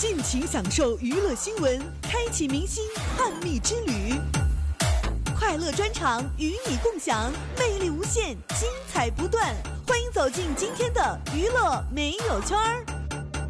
尽情享受娱乐新闻，开启明星探秘之旅。快乐专场与你共享，魅力无限，精彩不断。欢迎走进今天的娱乐没有圈儿。